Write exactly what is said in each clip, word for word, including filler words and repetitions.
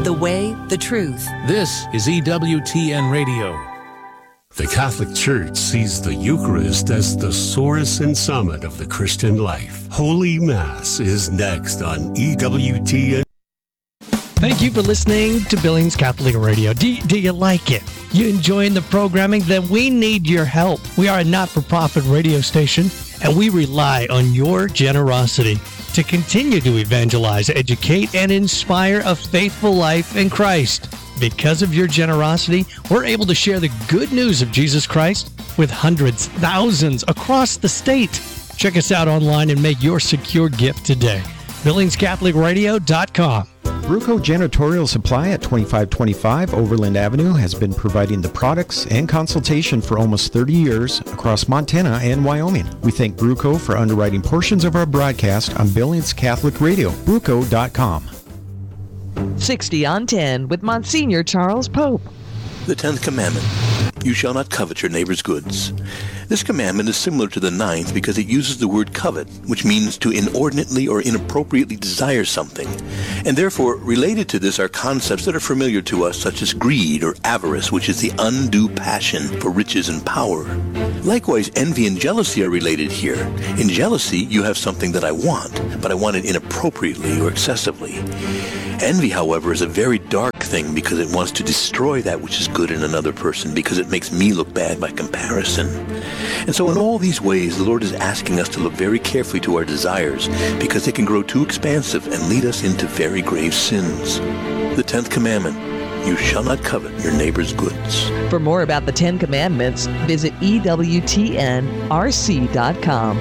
the way, the truth. This is E W T N Radio. The Catholic Church sees the Eucharist as the source and summit of the Christian life. Holy Mass is next on E W T N. Thank you for listening to Billings Catholic Radio. Do, do you like it? You enjoying the programming? Then we need your help. We are a not-for-profit radio station, and we rely on your generosity to continue to evangelize, educate, and inspire a faithful life in Christ. Because of your generosity, we're able to share the good news of Jesus Christ with hundreds, thousands across the state. Check us out online and make your secure gift today. Billings Catholic Radio dot com. Bruco Janitorial Supply at twenty-five twenty-five Overland Avenue has been providing the products and consultation for almost thirty years across Montana and Wyoming. We thank Bruco for underwriting portions of our broadcast on Billings Catholic Radio. Bruco dot com. sixty on ten with Monsignor Charles Pope. The tenth commandment, you shall not covet your neighbor's goods. This commandment is similar to the ninth because it uses the word covet, which means to inordinately or inappropriately desire something. And therefore, related to this are concepts that are familiar to us, such as greed or avarice, which is the undue passion for riches and power. Likewise, envy and jealousy are related here. In jealousy, you have something that I want, but I want it inappropriately or excessively. Envy, however, is a very dark thing because it wants to destroy that which is good in another person because it makes me look bad by comparison. And so in all these ways, the Lord is asking us to look very carefully to our desires because they can grow too expansive and lead us into very grave sins. The tenth commandment, you shall not covet your neighbor's goods. For more about the Ten Commandments, visit E W T N R C dot com.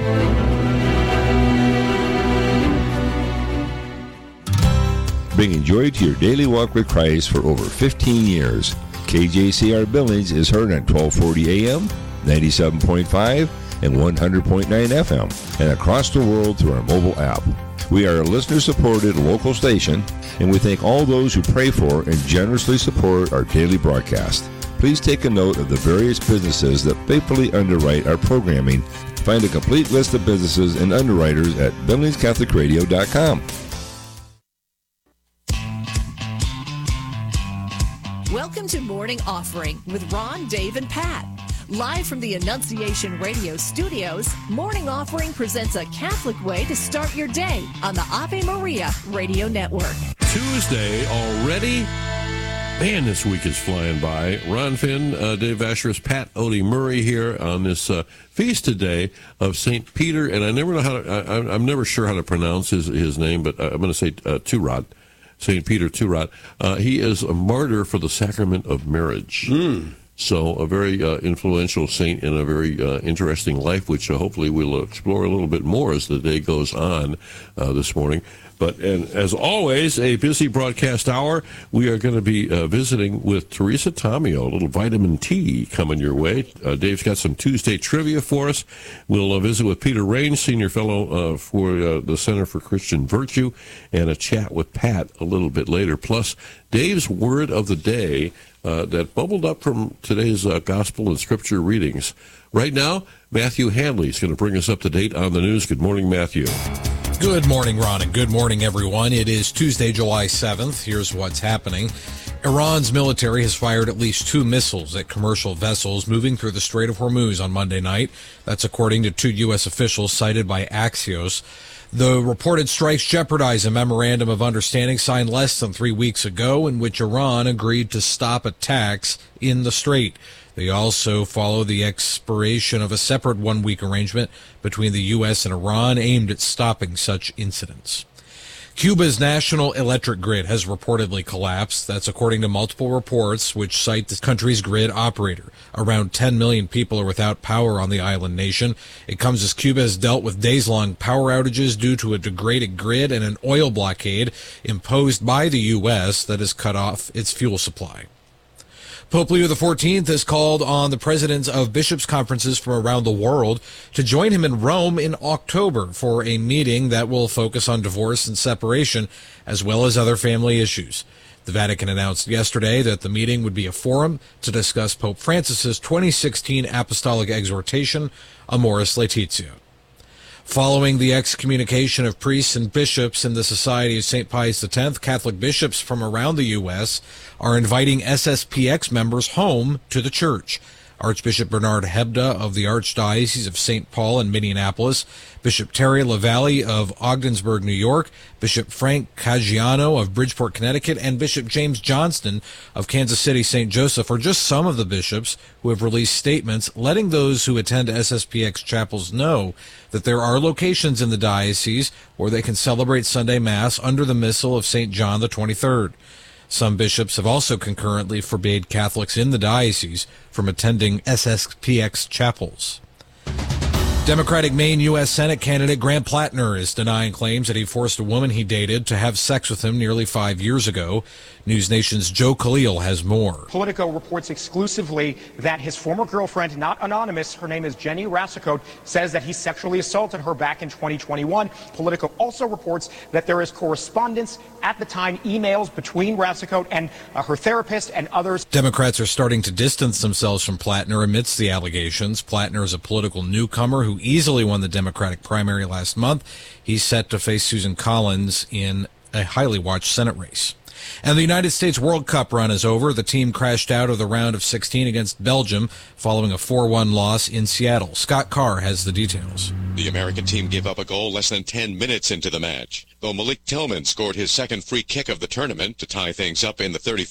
Bringing joy to your daily walk with Christ for over fifteen years. K J C R Billings is heard on twelve forty A M, ninety-seven point five, and one hundred point nine F M, and across the world through our mobile app. We are a listener-supported local station, and we thank all those who pray for and generously support our daily broadcast. Please take a note of the various businesses that faithfully underwrite our programming. Find a complete list of businesses and underwriters at Billings Catholic Radio dot com. Welcome to Morning Offering with Ron, Dave, and Pat. Live from the Annunciation Radio studios, Morning Offering presents a Catholic way to start your day on the Ave Maria Radio Network. Tuesday already. Man, this week is flying by. Ron Finn, uh, Dave Vacherus, Pat Odie Murray here on this uh, feast today of Saint Peter, and I never know how to, I, I'm never sure how to pronounce his, his name, but I'm going to say uh, Turat. Saint Peter Turat. Uh, he is a martyr for the sacrament of marriage. Mm. So a very uh, influential saint in a very uh, interesting life, which uh, hopefully we'll explore a little bit more as the day goes on uh, this morning. But and as always, a busy broadcast hour. We are going to be uh, visiting with Teresa Tomeo, a little vitamin T coming your way. Uh, Dave's got some Tuesday trivia for us. We'll uh, visit with Peter Rains, Senior Fellow uh, for uh, the Center for Christian Virtue, and a chat with Pat a little bit later. Plus, Dave's Word of the Day uh, that bubbled up from today's uh, Gospel and Scripture readings. Right now, Matthew Handley is going to bring us up to date on the news. Good morning, Matthew. Good morning, Ron, and good morning, everyone. It is Tuesday, July seventh. Here's what's happening. Iran's military has fired at least two missiles at commercial vessels moving through the Strait of Hormuz on Monday night. That's according to two U S officials cited by Axios. The reported strikes jeopardize a memorandum of understanding signed less than three weeks ago in which Iran agreed to stop attacks in the strait. They also follow the expiration of a separate one-week arrangement between the U S and Iran aimed at stopping such incidents. Cuba's national electric grid has reportedly collapsed. That's according to multiple reports which cite the country's grid operator. Around ten million people are without power on the island nation. It comes as Cuba has dealt with days-long power outages due to a degraded grid and an oil blockade imposed by the U S that has cut off its fuel supply. Pope Leo the fourteenth has called on the presidents of bishops' conferences from around the world to join him in Rome in October for a meeting that will focus on divorce and separation, as well as other family issues. The Vatican announced yesterday that the meeting would be a forum to discuss Pope Francis's twenty sixteen apostolic exhortation, Amoris Laetitia. Following the excommunication of priests and bishops in the Society of Saint Pius X, Catholic bishops from around the U S are inviting S S P X members home to the church. Archbishop Bernard Hebda of the Archdiocese of Saint Paul in Minneapolis, Bishop Terry LaValle of Ogdensburg, New York, Bishop Frank Caggiano of Bridgeport, Connecticut, and Bishop James Johnston of Kansas City Saint Joseph are just some of the bishops who have released statements letting those who attend S S P X chapels know that there are locations in the diocese where they can celebrate Sunday Mass under the Missal of Saint John the twenty-third. Some bishops have also concurrently forbade Catholics in the diocese from attending S S P X chapels. Democratic Maine U S Senate candidate Grant Plattner is denying claims that he forced a woman he dated to have sex with him nearly five years ago. News Nation's Joe Khalil has more. Politico reports exclusively that his former girlfriend, not anonymous, her name is Jenny Rassicote, says that he sexually assaulted her back in twenty twenty-one. Politico also reports that there is correspondence at the time, emails between Rassicote and uh, her therapist and others. Democrats are starting to distance themselves from Plattner amidst the allegations. Plattner is a political newcomer who easily won the Democratic primary last month. He's set to face Susan Collins in a highly watched Senate race. And the United States World Cup run is over. The team crashed out of the round of sixteen against Belgium following a four one loss in Seattle. Scott Carr has the details. The American team gave up a goal less than ten minutes into the match, though Malik Tillman scored his second free kick of the tournament to tie things up in the thirty-first